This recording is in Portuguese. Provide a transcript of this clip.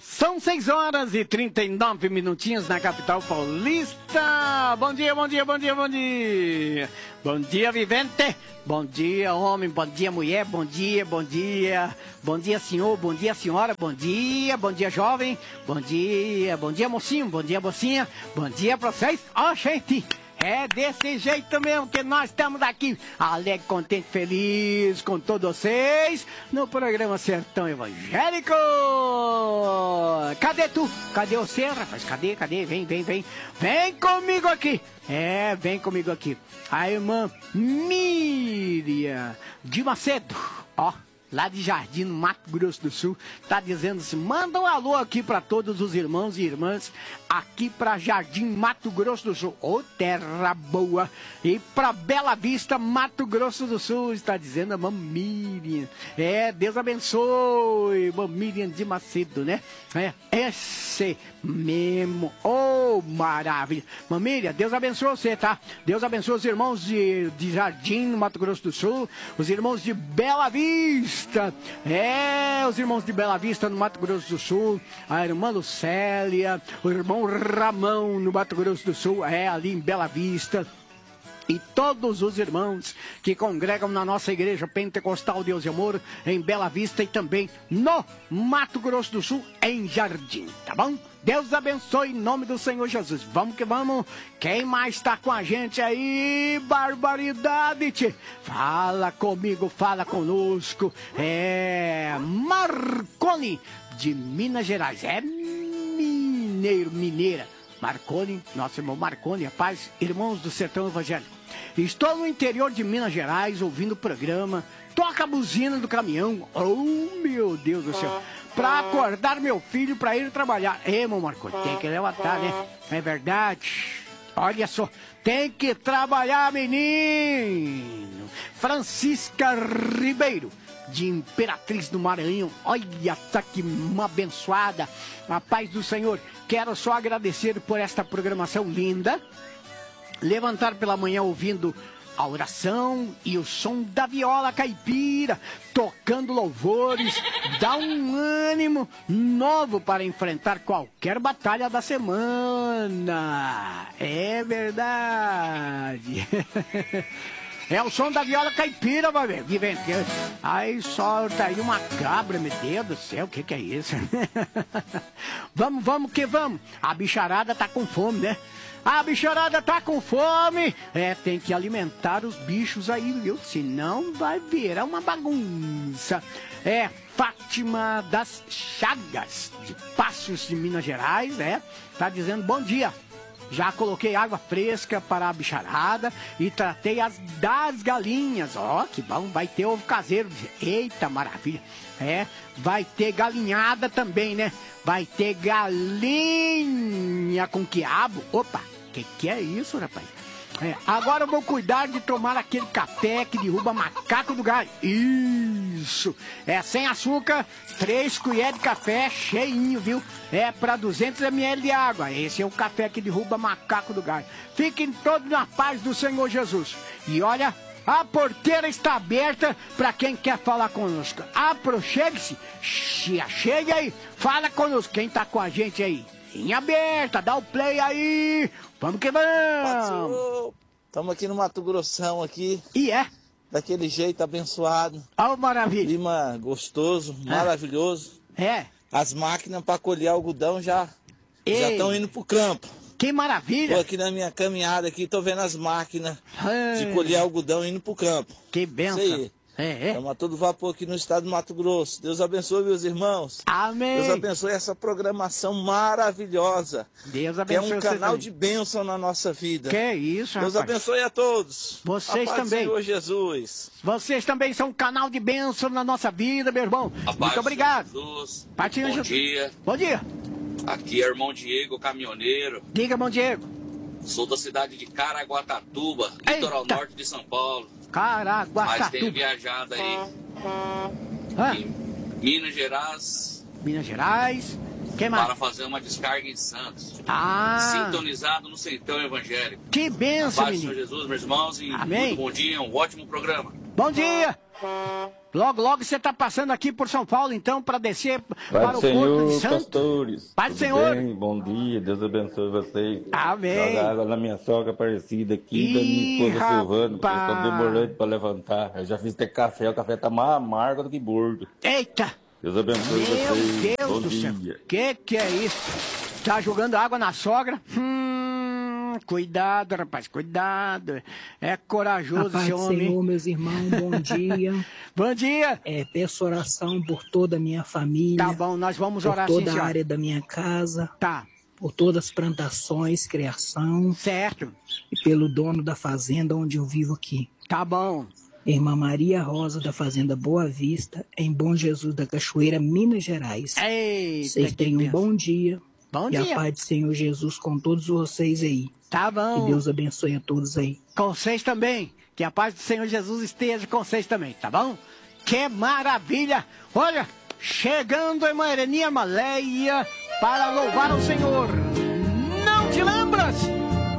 São 6 horas e 39 minutinhos na capital paulista. Bom dia, bom dia, bom dia, bom dia. Bom dia, vivente. Bom dia, homem. Bom dia, mulher. Bom dia, bom dia. Bom dia, senhor. Bom dia, senhora. Bom dia, jovem. Bom dia, mocinho. Bom dia, mocinha. Bom dia pra vocês. Ó, gente. É desse jeito mesmo que nós estamos aqui, alegre, contente, feliz com todos vocês, no programa Sertão Evangélico. Cadê tu? Cadê você, rapaz? Cadê? Vem. Vem comigo aqui. Vem comigo aqui. A irmã Miriam de Macedo, ó. Lá de Jardim, no Mato Grosso do Sul, tá dizendo assim, manda um alô aqui para todos os irmãos e irmãs, aqui para Jardim, Mato Grosso do Sul, ô terra boa, e para Bela Vista, Mato Grosso do Sul, está dizendo a irmã Miriam. Deus abençoe, irmã Miriam de Macedo, né? Esse mesmo, ô maravilha. Irmã Miriam, Deus abençoe você, tá? Deus abençoe os irmãos de Jardim, no Mato Grosso do Sul, os irmãos de Bela Vista, os irmãos de Bela Vista no Mato Grosso do Sul, a irmã Lucélia, o irmão Ramão no Mato Grosso do Sul, ali em Bela Vista. E todos os irmãos que congregam na nossa igreja Pentecostal Deus e Amor, em Bela Vista e também no Mato Grosso do Sul, em Jardim, tá bom? Deus abençoe em nome do Senhor Jesus. Vamos que vamos. Quem mais está com a gente aí? Barbaridade, tchê. Fala comigo, fala conosco. Marconi, de Minas Gerais. Mineira. Marconi, nosso irmão Marconi, rapaz, irmãos do Sertão Evangélico. Estou no interior de Minas Gerais ouvindo o programa. Toca a buzina do caminhão. Oh, meu Deus do céu. Pra acordar meu filho pra ir trabalhar. Irmão Marconi, tem que levantar, né? É verdade. Olha só, tem que trabalhar, menino. Francisca Ribeiro, de Imperatriz do Maranhão. Olha, tá que uma abençoada. A paz do Senhor. Quero só agradecer por esta programação linda. Levantar pela manhã ouvindo a oração e o som da viola caipira, tocando louvores, dá um ânimo novo para enfrentar qualquer batalha da semana. É verdade. É o som da viola caipira, vai ver, vivente. Aí solta aí uma cabra, meu Deus do céu, o que é isso? Vamos que vamos. A bicharada tá com fome, né? A bicharada tá com fome. Tem que alimentar os bichos aí, viu? Senão vai virar uma bagunça. Fátima das Chagas, de Passos de Minas Gerais, tá dizendo bom dia. Já coloquei água fresca para a bicharada e tratei das galinhas. Ó, que bom, vai ter ovo caseiro. Eita, maravilha. Vai ter galinhada também, né? Vai ter galinha com quiabo. Opa, que é isso, rapaz? Agora eu vou cuidar de tomar aquele café que derruba macaco do galho. Isso. Sem açúcar, 3 colheres de café cheinho, viu? Para 200 ml de água. Esse é o café que derruba macaco do galho. Fiquem todos na paz do Senhor Jesus. E olha, a porteira está aberta para quem quer falar conosco. Aproxime-se, chega aí, fala conosco. Quem tá com a gente aí? Linha aberta, dá o play aí. Vamos que vamos. Estamos aqui no Mato Grossão aqui. E daquele jeito abençoado. Oh, maravilha. Clima gostoso, maravilhoso. As máquinas para colher algodão já estão indo pro campo. Que maravilha. Tô aqui na minha caminhada aqui, tô vendo as máquinas de colher algodão indo pro campo. Que benção. Isso aí. Estamos a todo vapor aqui no estado do Mato Grosso. Deus abençoe, meus irmãos. Amém. Deus abençoe essa programação maravilhosa. Deus abençoe. Que é um canal de bênção na nossa vida. Que isso, rapaz. Deus abençoe a todos. Vocês a paz também. do Senhor Jesus. Vocês também são um canal de bênção na nossa vida, meu irmão. Muito obrigado. Jesus. Bom dia. Bom dia. Aqui é o irmão Diego, caminhoneiro. Diga, irmão Diego. Sou da cidade de Caraguatatuba, litoral norte de São Paulo. Caraguatatuba. Mas tenho viajado aí em Minas Gerais. Minas Gerais. Que mais? Para fazer uma descarga em Santos. Sintonizado no Sertão Evangélico. Que benção, menino. Paz do Senhor Jesus, meus irmãos, e amém. Muito bom dia, um ótimo programa. Bom dia. Logo, logo você está passando aqui por São Paulo, então, para descer para o Porto de Santos. Pastores. Pai do Senhor. Bem? Bom dia, Deus abençoe vocês. Amém. Joga água na minha sogra Aparecida aqui, da minha esposa Silvana, porque estão demorando para levantar. Eu já fiz até café, o café tá mais amargo do que bordo. Eita! Deus abençoe vocês. Meu Deus Bom do dia. céu. Que é isso? Tá jogando água na sogra? Cuidado, rapaz, cuidado. É corajoso esse homem. Senhor, meus irmãos, bom dia. Bom dia. Peço oração por toda a minha família. Tá bom, nós vamos orar por toda sim, a área da minha casa. Tá. Por todas as plantações, criação. Certo. E pelo dono da fazenda onde eu vivo aqui. Tá bom. Irmã Maria Rosa, da Fazenda Boa Vista, em Bom Jesus da Cachoeira, Minas Gerais. Eita, vocês tenham um bom dia. Bom dia. E a paz do Senhor Jesus com todos vocês aí. Tá bom. Que Deus abençoe a todos aí. Com vocês também. Que a paz do Senhor Jesus esteja com vocês também, tá bom? Que maravilha! Olha, chegando a irmã Erenia Maleia para louvar o Senhor.